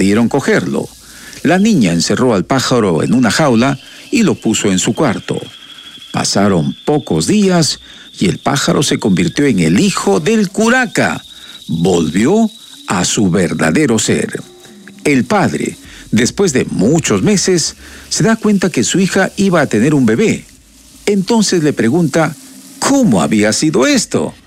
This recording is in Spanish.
pudieron cogerlo. La niña encerró al pájaro en una jaula y lo puso en su cuarto. Pasaron pocos días y el pájaro se convirtió en el hijo del curaca. Volvió a su verdadero ser. El padre, después de muchos meses, se da cuenta que su hija iba a tener un bebé. Entonces le pregunta, ¿cómo había sido esto?